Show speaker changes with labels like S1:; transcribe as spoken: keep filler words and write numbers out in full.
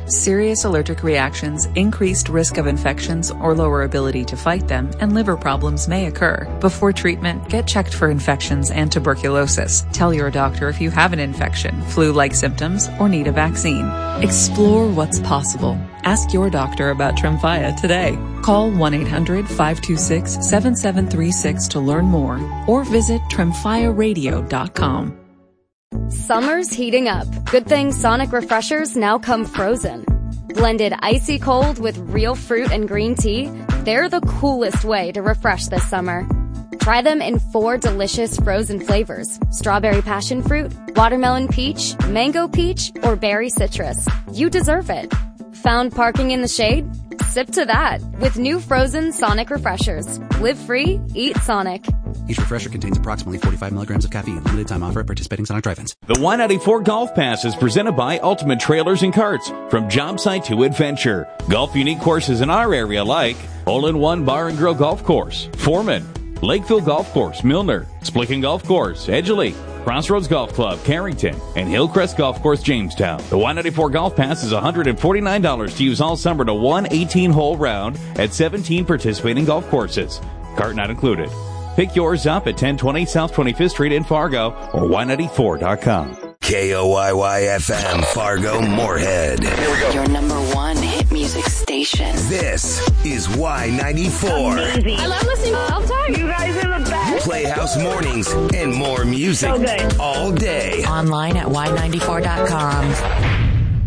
S1: serious allergic reactions, increased risk of infections or lower ability to fight them, and liver problems may occur. Before treatment, get checked for infections and tuberculosis. Tell your doctor if you have an infection, flu-like symptoms, or need a vaccine. Explore what's possible. Ask your doctor about Tremfya today. Call one eight hundred five two six seven seven three six to learn more, or visit tremfya radio dot com.
S2: Summer's heating up. Good thing Sonic Refreshers now come frozen. Blended icy cold with real fruit and green tea, they're the coolest way to refresh this summer. Try them in four delicious frozen flavors: strawberry passion fruit, watermelon peach, mango peach, or berry citrus. You deserve it. Found parking in the shade? Sip to that with new frozen Sonic Refreshers. Live free, eat Sonic.
S3: Each refresher contains approximately forty-five milligrams of caffeine. Limited time offer at participating Sonic drive-ins.
S4: The Y ninety-four Golf Pass is presented by Ultimate Trailers and Carts. From job site to adventure. Golf unique courses in our area like Hole-in-One Bar and Grill Golf Course, Foreman, Lakeville Golf Course, Milner, Splicken Golf Course, Edgeley, Crossroads Golf Club, Carrington, and Hillcrest Golf Course, Jamestown. The Y ninety-four Golf Pass is one hundred forty-nine dollars to use all summer to one eighteen-hole round at seventeen participating golf courses. Cart not included. Pick yours up at ten twenty South twenty-fifth Street in Fargo or Y ninety-four dot com.
S5: K O Y Y F M, Fargo, Moorhead.
S6: Here we go.
S7: Your number one hit music station.
S5: This is Y ninety-four.
S6: Amazing.
S8: I love listening all the time.
S6: You guys are the best.
S5: Playhouse Mornings and more music
S6: So good.
S5: all day.
S7: Online at Y ninety-four dot com.